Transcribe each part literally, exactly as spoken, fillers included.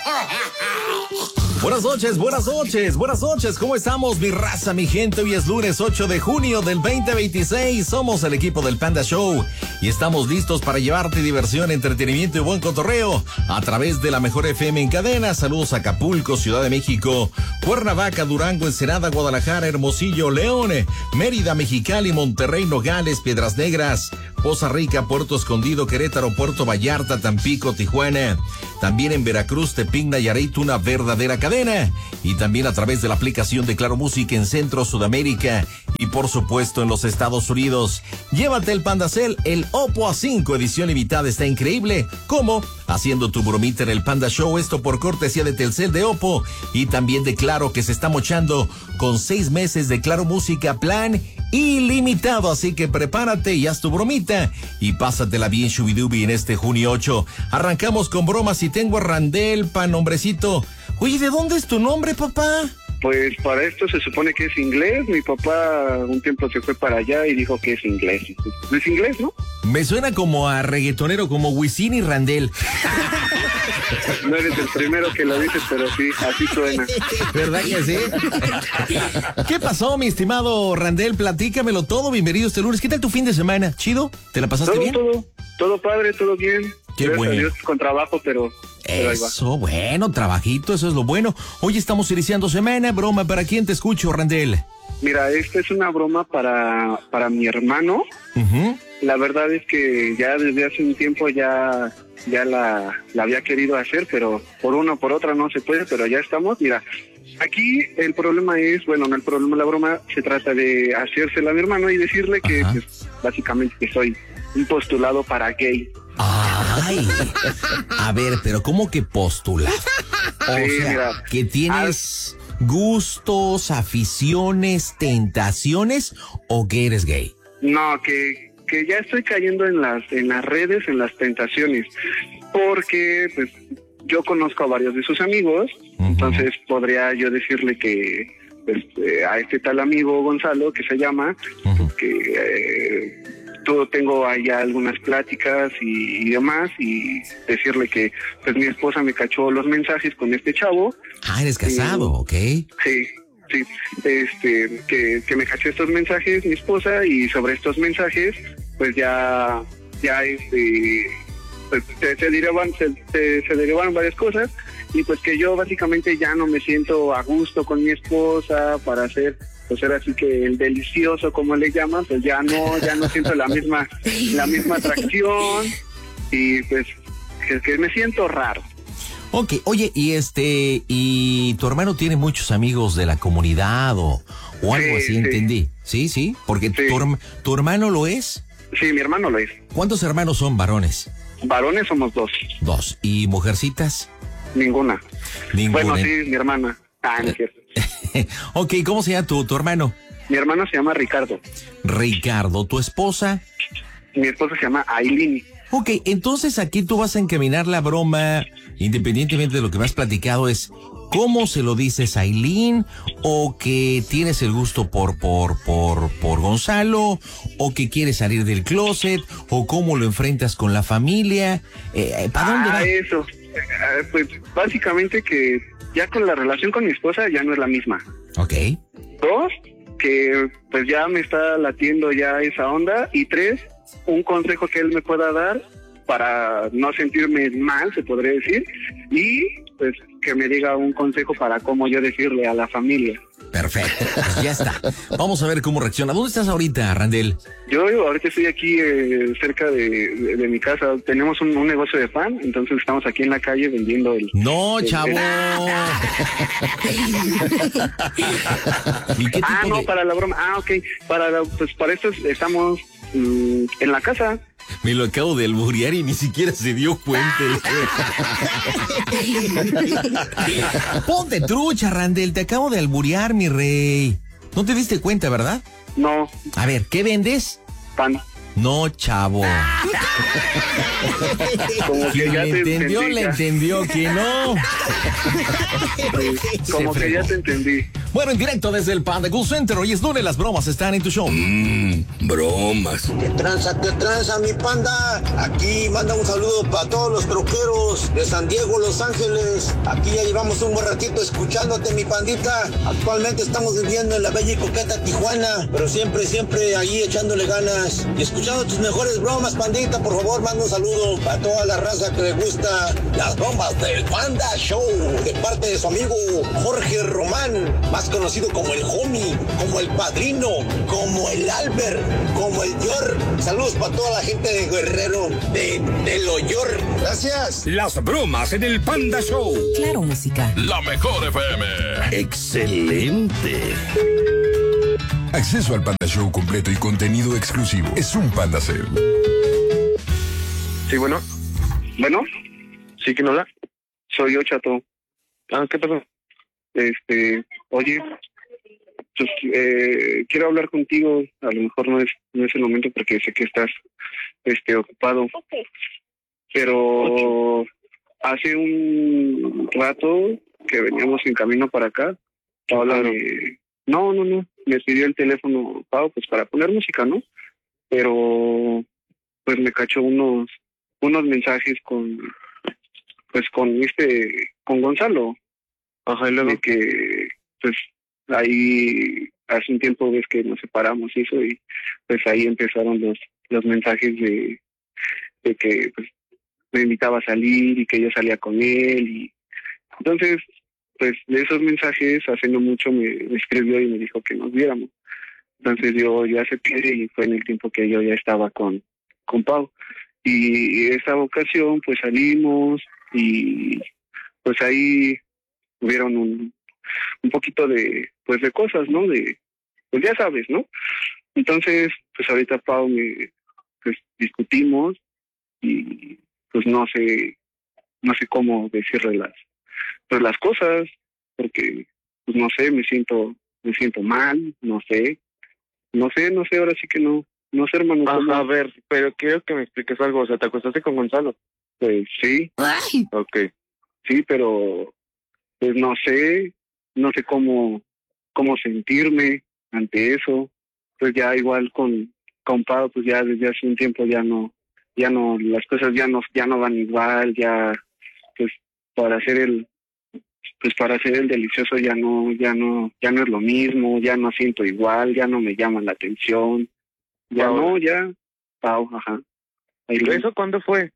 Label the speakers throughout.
Speaker 1: Buenas noches, buenas noches, buenas noches. ¿Cómo estamos, mi raza, mi gente? Hoy es lunes ocho de junio del veinte veintiséis. Somos el equipo del Panda Show y estamos listos para llevarte diversión, entretenimiento y buen cotorreo a través de la mejor F M en cadena. Saludos a Acapulco, Ciudad de México, Cuernavaca, Durango, Ensenada, Guadalajara, Hermosillo, León, Mérida, Mexicali, Monterrey, Nogales, Piedras Negras, Poza Rica, Puerto Escondido, Querétaro, Puerto Vallarta, Tampico, Tijuana. También en Veracruz, Tepic, Nayarit, una verdadera cadena. Y también a través de la aplicación de Claro Música en Centro, Sudamérica y por supuesto en los Estados Unidos. Llévate el Pandacel, el Oppo A cinco edición limitada, está increíble. ¿Cómo? Haciendo tu bromita en el Panda Show, esto por cortesía de Telcel, de Oppo y también de Claro, que se está mochando con seis meses de Claro Música plan ilimitado, así que prepárate y haz tu bromita y pásatela bien shubidubi en este junio ocho. Arrancamos con bromas y tengo a Randel, pan hombrecito. Oye, ¿de dónde es tu nombre, papá?
Speaker 2: Pues para esto se supone que es inglés. Mi papá un tiempo se fue para allá y dijo que es inglés. ¿Es inglés, no?
Speaker 1: Me suena como a reggaetonero, como Wisin y Randel.
Speaker 2: No eres el primero que lo dices, pero sí, así suena.
Speaker 1: ¿Verdad que sí? ¿Qué pasó, mi estimado Randel? Platícamelo todo. Bienvenido este lunes. ¿Qué tal tu fin de semana? ¿Chido? ¿Te la pasaste
Speaker 2: todo,
Speaker 1: bien?
Speaker 2: Todo, todo padre, todo bien.
Speaker 1: Qué
Speaker 2: Gracias
Speaker 1: bueno.
Speaker 2: a Dios, con trabajo, pero... pero
Speaker 1: Eso, bueno, trabajito, eso es lo bueno. Hoy estamos iniciando semana. Broma, ¿para quién te escucho, Randel?
Speaker 2: Mira, esta es una broma para, para mi hermano.
Speaker 1: Uh-huh.
Speaker 2: La verdad es que ya desde hace un tiempo ya... ya la, la había querido hacer, pero por una o por otra no se puede, pero ya estamos. Mira, aquí el problema es, bueno, no el problema, la broma se trata de hacérsela a mi hermano y decirle que pues, básicamente que soy un postulado para gay.
Speaker 1: Ay, a ver, pero ¿cómo que postula? O
Speaker 2: Sí,
Speaker 1: sea,
Speaker 2: mira,
Speaker 1: que tienes gustos, aficiones, tentaciones o que eres gay.
Speaker 2: No, que, que ya estoy cayendo en las, en las redes, en las tentaciones, porque pues yo conozco a varios de sus amigos, uh-huh. Entonces podría yo decirle que pues, eh, a este tal amigo Gonzalo, que se llama, uh-huh. que eh, todo tengo allá algunas pláticas y, y demás, y decirle que pues mi esposa me cachó los mensajes con este chavo.
Speaker 1: Ah, eres casado, y, ok.
Speaker 2: Sí. Sí, este, que, que me cachó estos mensajes mi esposa, y sobre estos mensajes, pues ya, ya este, pues se, se derivan, se, se, se derivaron varias cosas, y pues que yo básicamente ya no me siento a gusto con mi esposa para hacer, pues era así que el delicioso, como le llaman, pues ya no, ya no siento la misma, la misma atracción, y pues que, que me siento raro.
Speaker 1: Ok, oye, y este, y tu hermano tiene muchos amigos de la comunidad o, o algo
Speaker 2: sí,
Speaker 1: así,
Speaker 2: sí.
Speaker 1: entendí. Sí, sí, porque
Speaker 2: sí.
Speaker 1: Tu, tu hermano lo es.
Speaker 2: Sí, mi hermano lo es.
Speaker 1: ¿Cuántos hermanos son varones?
Speaker 2: Varones somos dos.
Speaker 1: Dos. ¿Y mujercitas?
Speaker 2: Ninguna.
Speaker 1: Ninguna.
Speaker 2: Bueno, sí, mi hermana. Ah, no es cierto.
Speaker 1: Ok, ¿cómo se llama tu, tu hermano?
Speaker 2: Mi hermano se llama Ricardo.
Speaker 1: Ricardo. ¿Tu esposa?
Speaker 2: Mi esposa se llama Aileen.
Speaker 1: Ok, entonces aquí tú vas a encaminar la broma, independientemente de lo que me has platicado, es cómo se lo dices a Aileen, o que tienes el gusto por, por, por, por Gonzalo, o que quieres salir del closet, o cómo lo enfrentas con la familia. Eh, ¿Para dónde
Speaker 2: ah,
Speaker 1: va?
Speaker 2: eso. Eh, pues básicamente que ya con la relación con mi esposa ya no es la misma.
Speaker 1: Ok.
Speaker 2: Dos, que pues ya me está latiendo ya esa onda. Y tres, un consejo que él me pueda dar para no sentirme mal, se podría decir, y pues que me diga un consejo para cómo yo decirle a la familia.
Speaker 1: Perfecto, pues ya está. Vamos a ver cómo reacciona. ¿Dónde estás ahorita, Randel?
Speaker 2: Yo ahorita estoy aquí eh, cerca de, de, de mi casa. Tenemos un, un negocio de pan, entonces estamos aquí en la calle vendiendo el...
Speaker 1: No,
Speaker 2: el,
Speaker 1: chavo.
Speaker 2: El...
Speaker 1: ¿Y qué tipo
Speaker 2: ah, no,
Speaker 1: de...
Speaker 2: para la broma. Ah, ok. Para la, pues para esto estamos mmm, en la casa.
Speaker 1: Me lo acabo de alburear y ni siquiera se dio cuenta. Ponte trucha, Randel, te acabo de alburear, mi rey. No te diste cuenta, ¿verdad?
Speaker 2: No.
Speaker 1: A ver, ¿qué vendes?
Speaker 2: Pan.
Speaker 1: No, chavo.
Speaker 2: Como que
Speaker 1: Quien
Speaker 2: ya
Speaker 1: le
Speaker 2: te
Speaker 1: entendió,
Speaker 2: entendí,
Speaker 1: le
Speaker 2: ya.
Speaker 1: entendió, que no.
Speaker 2: Sí, como
Speaker 1: Se
Speaker 2: que ya
Speaker 1: fregó.
Speaker 2: te entendí.
Speaker 1: Bueno, en directo desde el Panda Cool Center, hoy es lunes, las bromas están en tu show.
Speaker 3: Mmm, bromas.
Speaker 4: ¿Qué tranza, qué tranza, mi panda? Aquí manda un saludo para todos los troqueros de San Diego, Los Ángeles. Aquí ya llevamos un buen ratito escuchándote, mi pandita. Actualmente estamos viviendo en la bella y coqueta Tijuana, pero siempre, siempre ahí echándole ganas y escuchando tus mejores bromas, pandita. Por favor, manda un saludo para toda la raza que le gusta las bromas del Panda Show, de parte de su amigo Jorge Román, más conocido como el Homie, como el Padrino, como el Albert, como el Yor. Saludos para toda la gente de Guerrero, de, de lo Yor. Gracias.
Speaker 3: Las bromas en el Panda Show.
Speaker 5: Claro, música.
Speaker 6: La mejor F M.
Speaker 3: Excelente.
Speaker 6: Acceso al Panda Show completo y contenido exclusivo. Es un Panda Cell.
Speaker 7: Sí, bueno.
Speaker 2: Bueno,
Speaker 7: Sí, ¿quién habla?
Speaker 2: soy yo, Chato.
Speaker 7: Ah, ¿qué pasó?
Speaker 2: Este, oye, pues, eh, quiero hablar contigo. A lo mejor no es no es el momento porque sé que estás este ocupado. Pero hace un rato que veníamos en camino para acá, Paola me... No, no, no, me pidió el teléfono, Pau, pues para poner música, ¿no? Pero pues me cachó unos unos mensajes con pues con este con Gonzalo.
Speaker 7: Ajá, y luego.
Speaker 2: De que pues ahí hace un tiempo ves que nos separamos y eso, y pues ahí empezaron los los mensajes de de que pues me invitaba a salir y que yo salía con él, y entonces pues de esos mensajes hace no mucho me, me escribió y me dijo que nos viéramos. Entonces yo ya acepté y fue en el tiempo que yo ya estaba con con Pau, y esa ocasión pues salimos y pues ahí hubieron un, un poquito de, pues de cosas, ¿no? De, pues ya sabes, ¿no? Entonces, pues ahorita Pau me, pues discutimos y pues no sé, no sé cómo decirle las, pues las cosas, porque, pues no sé, me siento, me siento mal, no sé, no sé, no sé, ahora sí que no, no sé, hermano.
Speaker 7: Ajá,
Speaker 2: ¿cómo?
Speaker 7: a ver, pero quiero que me expliques algo. O sea, ¿te acostaste con Gonzalo?
Speaker 2: Pues sí,
Speaker 5: Ay.
Speaker 7: Ok.
Speaker 2: sí, pero pues no sé, no sé cómo, cómo sentirme ante eso. Pues ya igual con, con Pau, pues ya desde hace un tiempo ya no, ya no, las cosas ya no, ya no van igual, ya, pues para hacer el, pues para hacer el delicioso ya no, ya no, ya no es lo mismo, ya no siento igual, ya no me llaman la atención, ya
Speaker 7: Pau.
Speaker 2: no, ya, Pau, ajá. Ahí lo-
Speaker 7: ¿Eso cuándo fue?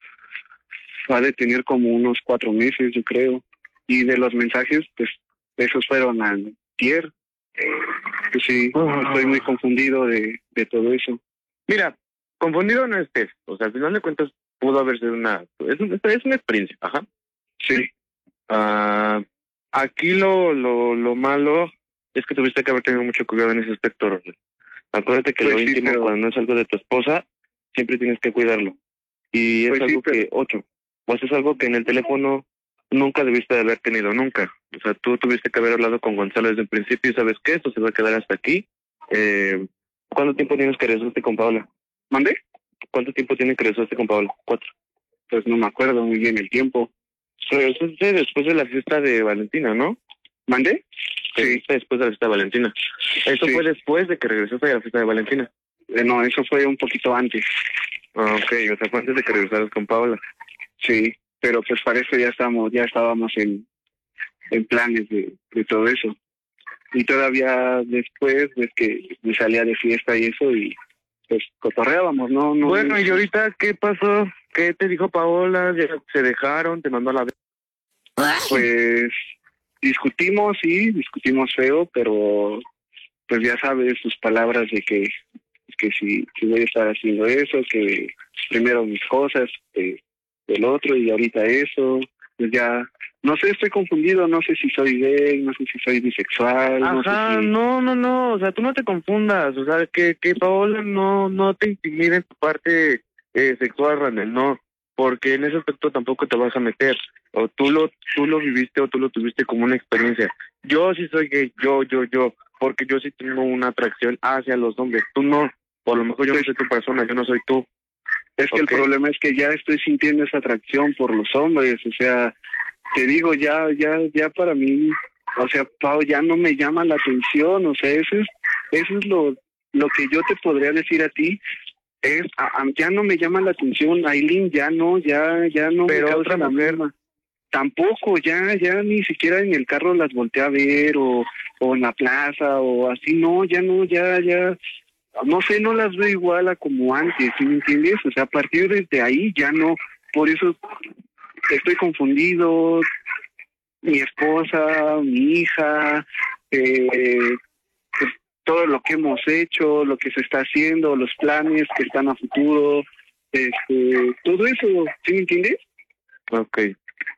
Speaker 2: ha de tener como unos cuatro meses, yo creo. Y de los mensajes, pues, esos fueron antier. Pues sí,
Speaker 7: Ah.
Speaker 2: estoy muy confundido de, de todo eso.
Speaker 7: Mira, confundido no estés. O sea, al final de cuentas pudo haber sido una... Es, un- es una experiencia, ajá.
Speaker 2: Sí,
Speaker 7: Ah, aquí lo, lo, lo malo es que tuviste que haber tenido mucho cuidado en ese aspecto, Roger. Acuérdate que
Speaker 2: Pues
Speaker 7: lo
Speaker 2: sí,
Speaker 7: íntimo,
Speaker 2: pero-
Speaker 7: cuando no es algo de tu esposa, siempre tienes que cuidarlo. Y es
Speaker 2: Pues sí,
Speaker 7: algo
Speaker 2: pero-
Speaker 7: que, ocho, pues es algo que en el teléfono nunca debiste de haber tenido, nunca. O sea, tú tuviste que haber hablado con Gonzalo desde el principio y sabes que esto se va a quedar hasta aquí. Eh, ¿Cuánto tiempo tienes que regresaste con Paola?
Speaker 2: ¿mandé?
Speaker 7: ¿Cuánto tiempo tienes que regresaste con Paola? Cuatro.
Speaker 2: Pues no me acuerdo muy bien el tiempo.
Speaker 7: Regresaste después de la fiesta de Valentina, ¿no?
Speaker 2: ¿Mandé? Sí,
Speaker 7: Regresaste después de la fiesta de Valentina. Eso
Speaker 2: Sí.
Speaker 7: fue después de que regresaste de la fiesta de Valentina.
Speaker 2: eh, no, eso fue un poquito antes.
Speaker 7: Ah, ok, o sea, fue antes de que regresaras con Paola.
Speaker 2: Sí, pero pues para eso ya estábamos, ya estábamos en, en planes de, de todo eso. Y todavía después, ves que me salía de fiesta y eso, y pues cotorreábamos, ¿no? no
Speaker 7: Bueno,
Speaker 2: no-
Speaker 7: ¿y ahorita qué pasó? ¿Qué te dijo Paola? ¿Ya ¿Se dejaron? ¿Te mandó a la vez?
Speaker 2: Pues discutimos, sí, discutimos feo, pero pues ya sabes sus palabras de que, que si, si voy a estar haciendo eso, que primero mis cosas, eh, el otro, y ahorita eso, pues ya, no sé, estoy confundido, no sé si soy gay, no sé si soy bisexual, no
Speaker 7: Ajá,
Speaker 2: sé si...
Speaker 7: no, no, no, o sea, tú no te confundas, o sea, que, que Paola no, no te intimide en tu parte eh, sexual, Randall, no, porque en ese aspecto tampoco te vas a meter, o tú lo, tú lo viviste o tú lo tuviste como una experiencia. Yo sí soy gay, yo, yo, yo, porque yo sí tengo una atracción hacia los hombres, tú no, por lo mejor yo no soy tu persona, yo no soy tú.
Speaker 2: Es que
Speaker 7: Ok.
Speaker 2: el problema es que ya estoy sintiendo esa atracción por los hombres, o sea, te digo, ya, ya, ya para mí, O sea, Pau, ya no me llama la atención, o sea, eso es, eso es lo, lo que yo te podría decir a ti, es, a, a, ya no me llama la atención, Aileen, ya no, ya, ya no
Speaker 7: Pero
Speaker 2: me causa
Speaker 7: otra
Speaker 2: la
Speaker 7: mujer,
Speaker 2: misma. Tampoco, ya, ya ni siquiera en el carro las volteé a ver, o, o en la plaza, o así, no, ya no, ya, ya, no sé, no las veo igual a como antes, ¿sí me entiendes? O sea, a partir de ahí ya no, por eso estoy confundido, mi esposa, mi hija, eh, pues, todo lo que hemos hecho, lo que se está haciendo, los planes que están a futuro, este, todo eso, ¿sí me entiendes?
Speaker 7: okay.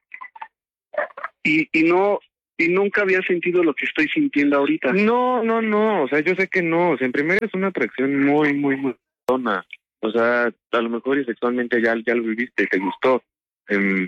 Speaker 2: Y, y no, y nunca había sentido lo que estoy sintiendo ahorita.
Speaker 7: No, no, no, o sea, yo sé que no, o sea, en primera es una atracción muy, muy, muy buena, o sea, a lo mejor y sexualmente ya, ya lo viviste, te gustó. Um,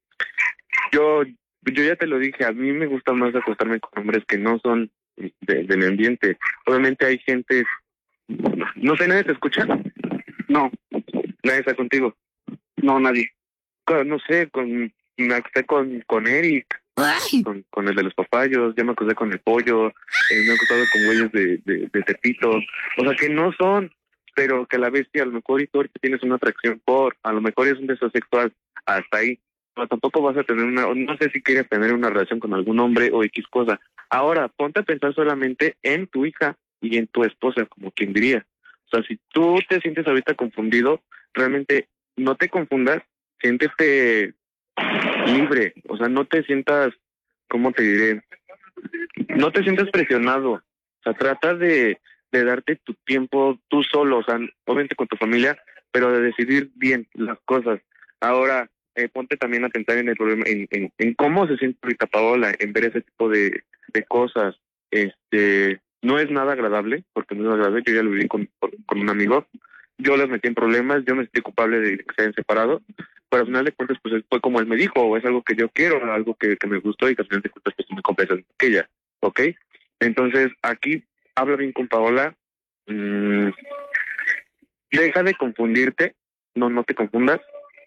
Speaker 7: yo, yo ya te lo dije, a mí me gusta más acostarme con hombres que no son de, del ambiente. Obviamente hay gente, no sé, ¿nadie te escucha?
Speaker 2: No,
Speaker 7: ¿Nadie está contigo?
Speaker 2: no, nadie.
Speaker 7: Con- No sé, con, me acosté con, con Eric, con, con el de los papayos, ya me acosté con el pollo, eh, me he acostado con güeyes de, de, de Tepito, o sea que no son, pero que a la vez sí, a lo mejor y tú ahorita tienes una atracción por, a lo mejor es un deseo sexual, hasta ahí, pero tampoco vas a tener una, no sé si quieres tener una relación con algún hombre o X cosa. Ahora, ponte a pensar solamente en tu hija y en tu esposa, como quien diría. O sea, si tú te sientes ahorita confundido, realmente no te confundas, siéntete libre, o sea, no te sientas, ¿cómo te diré? No te sientas presionado, o sea, trata de, de darte tu tiempo tú solo, o sea, obviamente con tu familia, pero de decidir bien las cosas. Ahora, eh, ponte también a pensar en el problema, en, en, en cómo se siente ahorita Paola, en ver ese tipo de, de cosas. Este, no es nada agradable, porque no es agradable, yo ya lo viví con, con, con un amigo, yo los metí en problemas, yo me sentí culpable de que se hayan separado, pero al final de cuentas pues fue como él me dijo, o es algo que yo quiero, algo que, que me gustó y que al final de cuentas pues me complace que ella, ¿ok? Entonces aquí habla bien con Paola, mmm, deja de confundirte, no, no te confundas,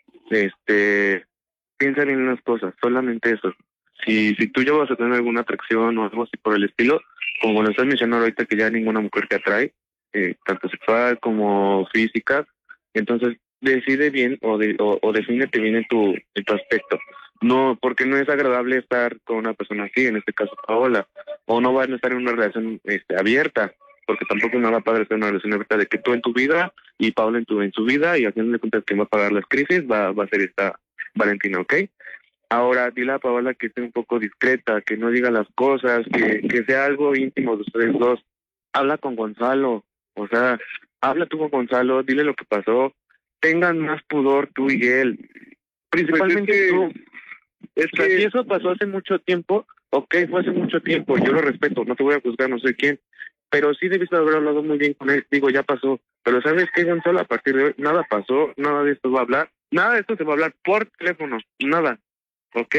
Speaker 7: este, piensa bien en las cosas, solamente eso. Si, si tú ya vas a tener alguna atracción o algo así por el estilo, como lo estás mencionando ahorita que ya ninguna mujer te atrae, eh, tanto sexual como física, entonces decide bien o, de, o, o defínete bien en tu, en tu aspecto. No, porque no es agradable estar con una persona así, en este caso Paola, o no van a estar en una relación este, abierta, porque tampoco es nada padre estar en una relación abierta de que tú en tu vida y Paola en tu en su vida, y al final de cuentas quien va a pagar las crisis va, va a ser esta Valentina, ¿ok? Ahora, dile a Paola que esté un poco discreta, que no diga las cosas, que, que sea algo íntimo de ustedes dos. Habla con Gonzalo, o sea, habla tú con Gonzalo, dile lo que pasó, tengan más pudor tú y él, principalmente
Speaker 2: Pues es que,
Speaker 7: tú.
Speaker 2: Es
Speaker 7: O sea,
Speaker 2: que
Speaker 7: si eso pasó hace mucho tiempo, ok, fue hace mucho tiempo, yo lo respeto, no te voy a juzgar, no sé quién, pero sí debiste haber hablado muy bien con él, digo, ya pasó, pero ¿sabes qué, Gonzalo? A partir de hoy, nada pasó, nada de esto va a hablar, nada de esto se va a hablar por teléfono, nada, ok,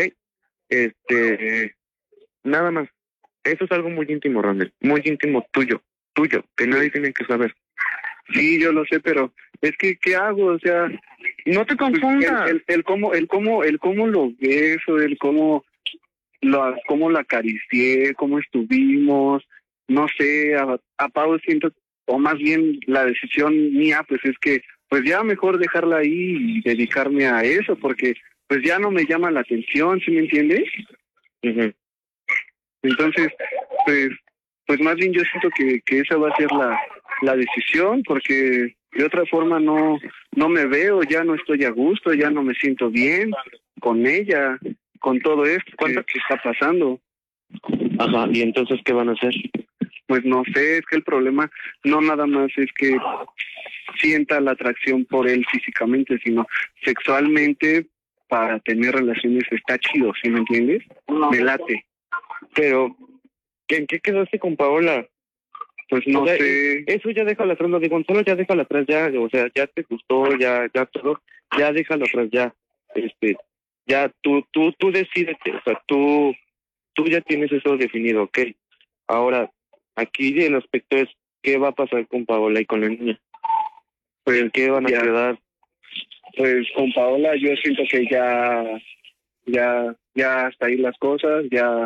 Speaker 7: este, nada más, eso es algo muy íntimo, Randall, muy íntimo tuyo, tuyo, que nadie tiene que saber.
Speaker 2: sí, yo lo sé, pero es que, ¿qué hago? O sea,
Speaker 7: No te confundas.
Speaker 2: el, el, el cómo, el cómo, el cómo lo beso, el cómo lo, cómo la acaricié, cómo estuvimos, no sé, a, a Pau siento, o más bien la decisión mía, pues es que, pues ya mejor dejarla ahí y dedicarme a eso, porque pues ya no me llama la atención, ¿sí me entiendes?
Speaker 7: Uh-huh.
Speaker 2: Entonces, pues, pues más bien yo siento que, que esa va a ser la, la decisión, porque de otra forma no, no me veo, ya no estoy a gusto, ya no me siento bien con ella, con todo esto que, que está pasando.
Speaker 7: Ajá, ¿y entonces qué van a hacer?
Speaker 2: Pues no sé, es que el problema no nada más es que sienta la atracción por él físicamente, sino sexualmente para tener relaciones está chido, ¿sí me entiendes? Me late.
Speaker 7: Pero, ¿en qué quedaste con Paola?
Speaker 2: Pues no
Speaker 7: o sea,
Speaker 2: sé.
Speaker 7: Eso ya déjalo atrás, lo de Gonzalo ya déjalo atrás ya, o sea, ya te gustó, ya, ya todo, ya déjalo atrás ya, este, ya tú, tú, tú decídete, o sea, tú, tú ya tienes eso definido, ¿ok? Ahora, aquí el aspecto es, ¿qué va a pasar con Paola y con la niña?
Speaker 2: Pues
Speaker 7: ¿En qué van a
Speaker 2: ya.
Speaker 7: quedar?
Speaker 2: Pues con Paola yo siento que ya, ya, ya hasta ahí las cosas, ya,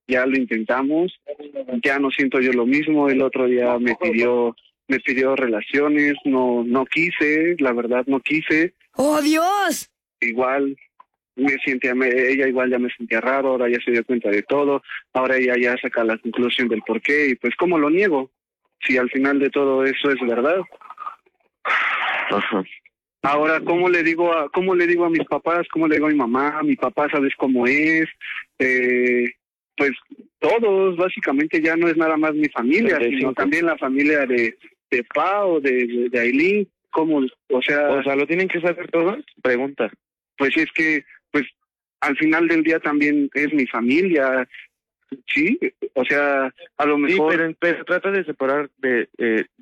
Speaker 2: ya lo intentamos, ya no siento yo lo mismo. El otro día me pidió, me pidió relaciones, no, no quise, la verdad no quise.
Speaker 5: ¡Oh, Dios!
Speaker 2: Igual me sentía, me, ella igual ya me sentía raro, ahora ya se dio cuenta de todo, ahora ella ya saca la conclusión del por qué, y pues ¿cómo lo niego? Si al final de todo eso es verdad.
Speaker 7: Ajá.
Speaker 2: Ahora, ¿cómo le digo a cómo le digo a mis papás? ¿Cómo le digo a mi mamá? Mi papá, ¿sabes cómo es? Eh, pues todos, básicamente ya no es nada más mi familia,
Speaker 7: treinta y cinco.
Speaker 2: sino también la familia de, de Pao, de, de Ailín. ¿Cómo? O sea,
Speaker 7: O sea, ¿lo tienen que saber todos? Pregunta.
Speaker 2: pues es que, pues, al final del día también es mi familia, ¿sí? O sea, a lo
Speaker 7: Sí,
Speaker 2: mejor...
Speaker 7: pero, pero trata de separar de, eh,